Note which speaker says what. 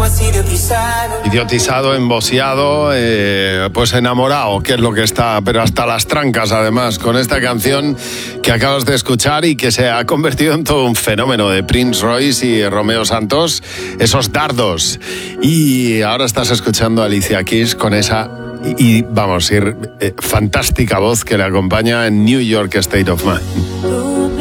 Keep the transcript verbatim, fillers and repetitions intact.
Speaker 1: Idiotizado, emboceado, eh, pues enamorado, que es lo que está, pero hasta las trancas además, con esta canción que acabas de escuchar y que se ha convertido en todo un fenómeno de Prince Royce y Romeo Santos, esos dardos. Y ahora estás escuchando a Alicia Keys con esa, y, y vamos, ir, eh, fantástica voz que le acompaña en New York State of Mind.